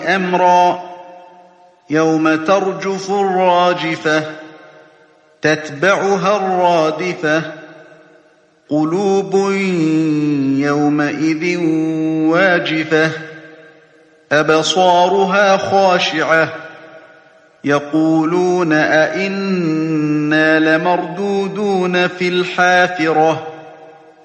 أمرا يوم ترجف الراجفة تتبعها الرادفة قلوب يومئذ واجفة أبصارها خاشعة يقولون أئنا لمردودون في الحافرة